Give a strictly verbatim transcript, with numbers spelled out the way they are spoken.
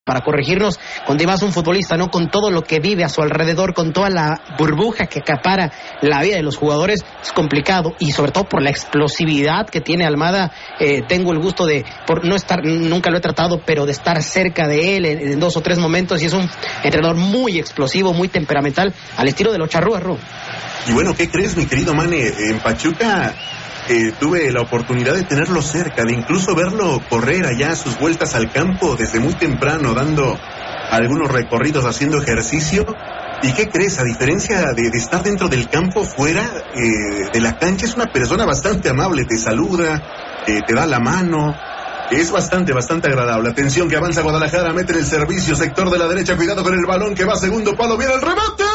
para corregirnos, cuando vas un futbolista, ¿no? Con todo lo que vive a su alrededor, con toda la burbuja que acapara la vida de los jugadores, es complicado, y sobre todo por la explosividad que tiene Almada. Eh, tengo el gusto de, por no estar, nunca lo he tratado, pero de estar cerca de él en, en dos o tres momentos, y es un entrenador muy explosivo, muy temperamental, al estilo de los charrúas, Ru. Y bueno, ¿qué crees, mi querido Mane? En Pachuca eh, tuve la oportunidad de tenerlo cerca, de incluso verlo correr allá a sus vueltas al campo desde muy temprano, dando algunos recorridos, haciendo ejercicio. ¿Y qué crees? A diferencia de, de estar dentro del campo, fuera eh, de la cancha, es una persona bastante amable, te saluda, eh, te da la mano, es bastante, bastante agradable. Atención que avanza Guadalajara, mete en el servicio, sector de la derecha, cuidado con el balón que va a segundo palo, viene el remate.